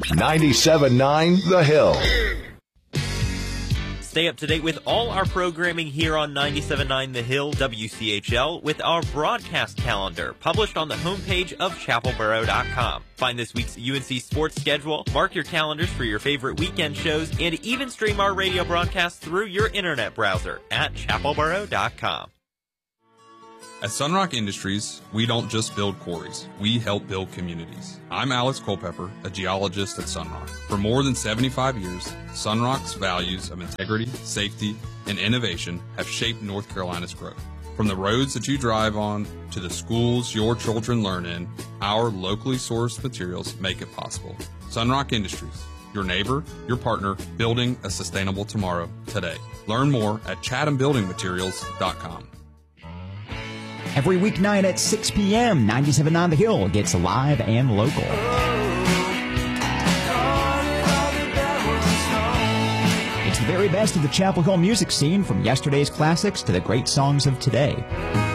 97.9 The Hill. Stay up to date with all our programming here on 97.9 The Hill WCHL with our broadcast calendar published on the homepage of chapelboro.com. Find this week's UNC sports schedule, mark your calendars for your favorite weekend shows, and even stream our radio broadcast through your internet browser at chapelboro.com. At Sunrock Industries, we don't just build quarries, we help build communities. I'm Alex Culpepper, a geologist at Sunrock. For more than 75 years, Sunrock's values of integrity, safety, and innovation have shaped North Carolina's growth. From the roads that you drive on to the schools your children learn in, our locally sourced materials make it possible. Sunrock Industries, your neighbor, your partner, building a sustainable tomorrow today. Learn more at chathambuildingmaterials.com. Every weeknight at 6 p.m., 97.9 The Hill gets live and local. It's the very best of the Chapel Hill music scene, from yesterday's classics to the great songs of today.